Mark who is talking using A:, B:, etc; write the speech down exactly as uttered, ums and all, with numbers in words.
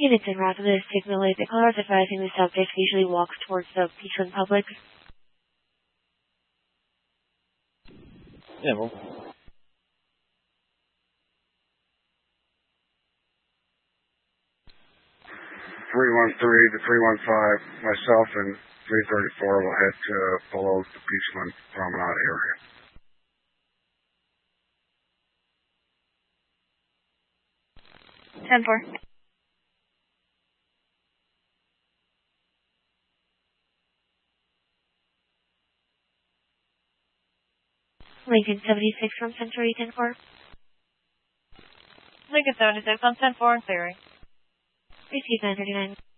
A: Units en route to this signal the cars advising the subject usually walks towards the Beachland Public.
B: Yeah, well.
C: three one three to three one five, myself and three thirty-four will head to below the Beachland Promenade area.
D: ten four.
A: Lincoln seventy-six from Century ten four.
D: Lincoln seventy-six on ten four and clearing.
A: Receive nine thirty-nine.